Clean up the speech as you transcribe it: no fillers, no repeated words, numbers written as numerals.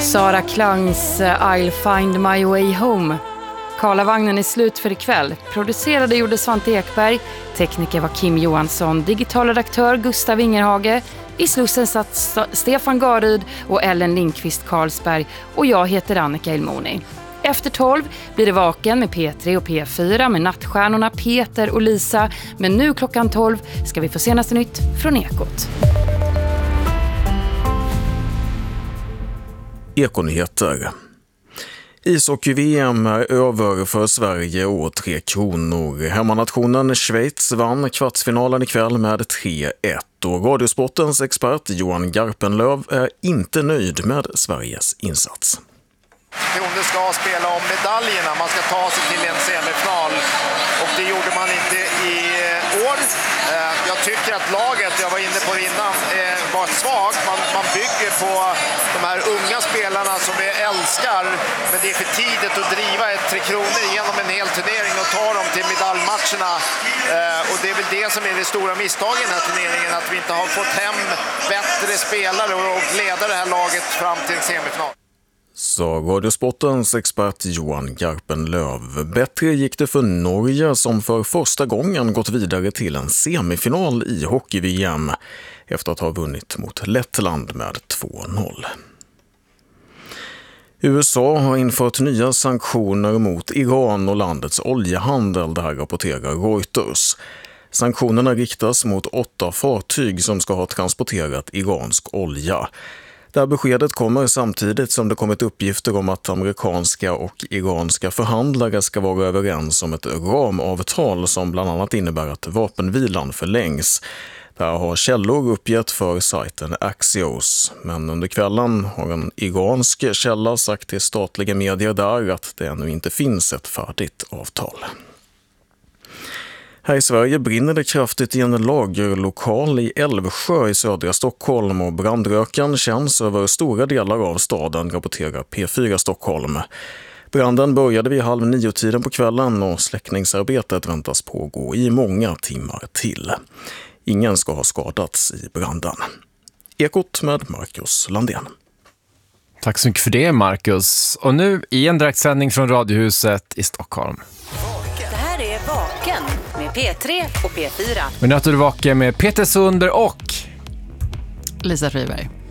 Sara Klangs I'll find my way home. Karlavagnen är slut för ikväll. Producerade gjorde Svante Ekberg. Tekniker var Kim Johansson. Digital redaktör Gustav Ingerhage. I Slussen satt Stefan Garyd och Ellen Lindqvist Karlsberg. Och jag heter Annika Ilmoni. Efter 12 blir det Vaken med P3 och P4 med nattstjärnorna Peter och Lisa. Men nu klockan 12 ska vi få senaste nytt från Ekot. Ekonyheter. Ishockey-VM är över för Sverige och 3 kronor. Hemmanationen Schweiz vann kvartsfinalen ikväll med 3-1. Och Radiosportens expert Johan Garpenlöv är inte nöjd med Sveriges insats. Kronor ska spela om medaljerna. Man ska ta sig till en semifinal. Och det gjorde man inte i år. Jag tycker att laget, jag var inne på det innan, var svagt. Man bygger på de här unga spelarna som vi älskar. Men det är för tidigt att driva 3 kronor genom en hel turnering och ta dem till medaljmatcherna. Och det är väl det som är det stora misstaget i den här turneringen. Att vi inte har fått hem bättre spelare och leda det här laget fram till en semifinal. Så Radiosportens expert Johan Garpenlöv. Bättre gick det för Norge som för första gången gått vidare till en semifinal i hockey-VM efter att ha vunnit mot Lettland med 2-0. USA har infört nya sanktioner mot Iran och landets oljehandel, det här rapporterar Reuters. Sanktionerna riktas mot 8 fartyg som ska ha transporterat iransk olja. Det här beskedet kommer samtidigt som det kommit uppgifter om att amerikanska och iranska förhandlare ska vara överens om ett ramavtal som bland annat innebär att vapenvilan förlängs. Det här har källor uppgett för sajten Axios, men under kvällen har en iransk källa sagt till statliga medier där att det ännu inte finns ett färdigt avtal. Här i Sverige brinner det kraftigt i en lagerlokal i Älvsjö i södra Stockholm och brandröken känns över stora delar av staden, rapporterar P4 Stockholm. Branden började vid 8:30 på kvällen och släckningsarbetet väntas pågå i många timmar till. Ingen ska ha skadats i branden. Ekot med Marcus Landén. Tack så mycket för det, Marcus. Och nu i en direktsändning från Radiohuset i Stockholm. Det här är Vaken med P3 och P4. Men nu är du vaken med Peter Sunder och Lisa Friberg.